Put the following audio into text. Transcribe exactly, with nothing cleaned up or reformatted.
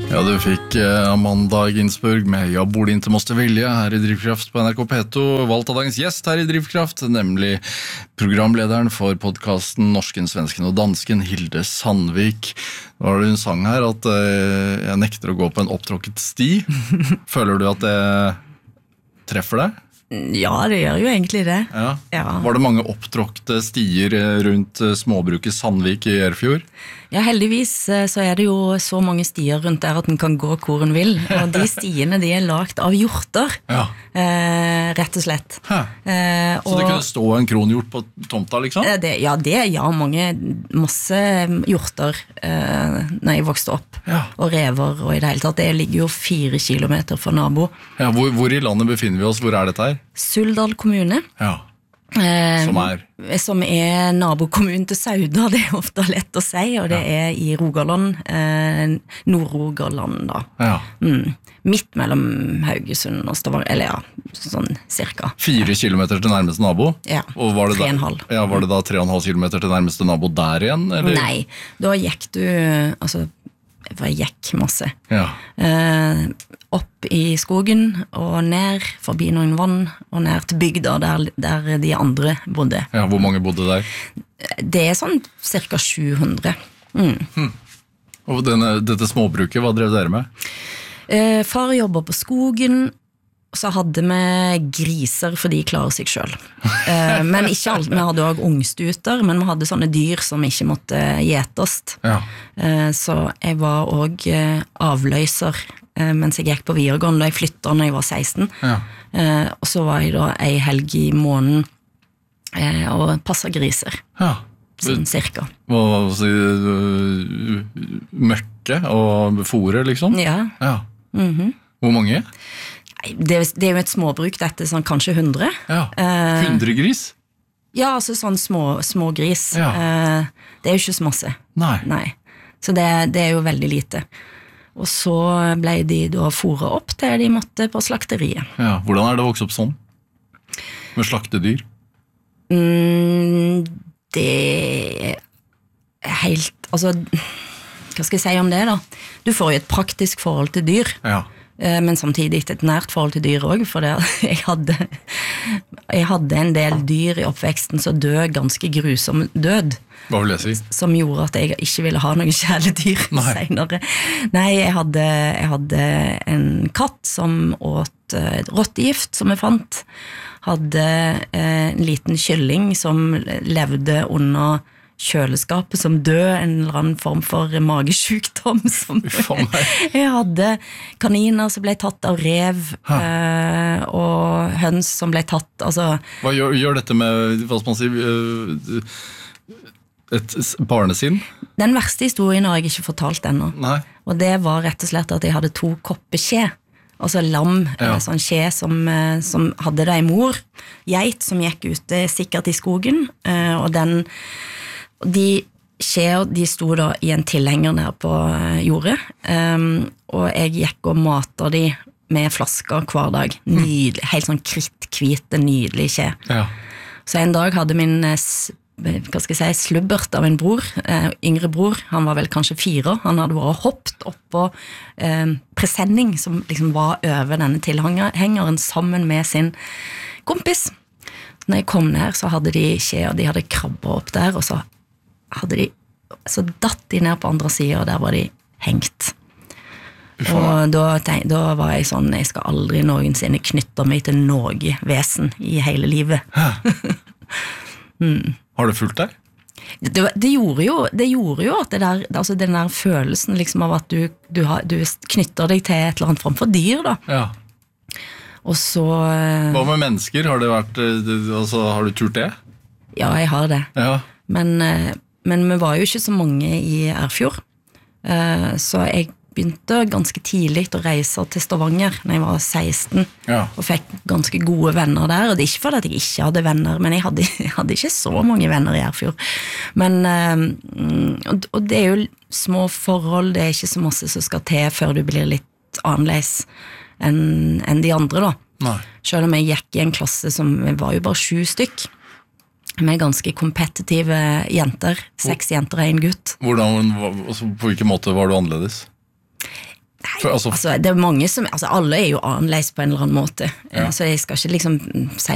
Ja, du fikk Amanda Ginsburg med «Jag borde inte måste vilja» her i Drivkraft på N R K P to, valgt av dagens gjest her i Drivkraft, nemlig programlederen for podcasten Norsken, Svensken og Dansken, Hilde Sandvik. Nå har du en sang her at uh, jeg nekter å gå på en opptråkket sti. Føler du at det treffer deg? Ja, det gjør jo egentlig det. Ja. Ja. Var det mange opptråkte stier rundt småbruket Sandvik i Erfjord? Ja, heldigvis så er det jo så mange stier rundt der at den kan gå hvor den vil. Og de stiene de er lagt av hjorter, ja. eh, rett og slett. Eh, så og, det kunne stå en kronhjort på tomta, liksom? Det, ja, det er ja, mange, masse hjorter eh, når jeg vokste opp. Ja. Og rever og i det hele tatt. Det ligger jo fire kilometer fra nabo. Ja, hvor, hvor i landet befinner vi oss? Hvor er dette her? Suldal kommune. Ja. Som er? Eh, som er nabokommunen til Sauda, det er ofte lett å si, og det ja. Er i Rogaland, eh, Nord-Rogaland da. Ja. Mm, midt mellom Haugesund og Stavanger, eller ja, sånn cirka. Fire kilometer til nærmeste nabo? Ja, og var det tre og en da, halv. Ja, var det da tre og en halv kilometer til nærmeste nabo der igjen? Eller? Nei, da gikk du, altså, jeg gikk masse. Ja. Eh, opp i skogen og ned forbi noen vann og ned til bygda der, der de andre bodde. Ja, hvor mange bodde der? Det er sånn cirka sju hundre. Mm. Hmm. Og denne, dette småbruket, hva drev dere med? Eh, far jobber på skogen, så hadde vi griser, for de klarer seg selv. Eh, men ikke alt, vi hadde også ungstuter, men vi hadde sånne dyr som ikke måtte gjetes. Ja. Eh, så jeg var også eh, avløser eh, mens jeg gikk på videregående, da jeg flyttet når jeg var seksten. Ja. Eh, og så var jeg da en helg i måneden eh, og passet griser. Ja. Sånn cirka. Hva si, møkke og fôre, liksom? Ja. Ja. Mm-hmm. Hvor mange? Det, det er jo et småbruk, dette, sånn kanskje hundre. Ja, hundre gris? Eh, ja, altså sånn små, små gris. Ja. Eh, det er jo ikke så masse. Nei. Nei. Så det, det er jo veldig lite. Og så ble de da fôret opp til de måtte på slakteriet. Ja, hvordan er det å vokse opp sånn? Med slaktedyr? Mm, det er helt, altså, hva skal jeg si om det da? Du får jo et praktisk forhold til dyr. Ja. Men samtidig et nært forhold til dyr også, for det, jeg, hadde, jeg hadde en del dyr i oppveksten som døde ganske grusom død. Hva vil jeg si? Som gjorde at jeg ikke ville ha noen kjæledyr senere. Nei, jeg hadde, jeg hadde en katt som åt rottegift som jeg fant. Hadde en liten kylling som levde under kjøleskapet som død, en eller annen form for magesjukdom som jeg hadde kaniner som ble tatt av rev eh, og høns som ble tatt altså, hva gjør, gjør dette med hva skal man si et barnesinn? Den verste historien har jeg ikke fortalt ennå. Nei. Og det var rett og slett at jeg hadde to kopper skje, altså lam, ja. Sånn skje som, som hadde det i mor, geit som gikk ute sikkert i skogen, og den de skjeer, de sto da i en tilhenger nede på jordet, um, og jeg gikk og matet de med flasker hver dag, nydelig, helt sånn krittkvite, nydelig skje. Ja. Så en dag hadde min, hva skal jeg si, slubbert av en bror, uh, yngre bror, han var vel kanskje fire, han hadde vært hoppet opp på uh, presenning som liksom var over denne tilhengeren sammen med sin kompis. Når jeg kom ned så hadde de skje, og de hadde krabbet opp der, og så hadde de, så datt de ned på andre siden, og der var de hengt. Uffa. Og da, da var jeg sånn, jeg skal aldri noensinne knytte meg til noe vesen i hele livet. mm. Har det fulgt deg? Det, det, gjorde jo, det gjorde jo at det der, altså den der følelsen liksom av at du, du, har, du knytter deg til et eller annet form for dyr da. Ja. Og så... Hva med mennesker? Har det vært, altså, har du turt det? Ja, jeg har det. Ja. Men... Men vi var jo ikke så mange i Erfjord, så jeg begynte ganske tidlig å reise til Stavanger når jeg var seksten, ja. Og fikk ganske gode venner der, og det er ikke fordi jeg ikke hadde venner, men jeg hadde, jeg hadde ikke så mange venner i Erfjord. Men, og det er jo små forhold, det er ikke så masse som skal til før du blir litt annerledes enn, enn de andre da. Nei. Selv om jeg gikk i en klasse som var jo bare sju stykk, med ganske kompetitive jenter, seks jenter og en gutt. Hvordan, altså, på hvilken måte var du annerledes? For, altså, altså, det er mange som, altså alle er jo annerledes på en eller annen måte, ja. Så jeg skal ikke liksom si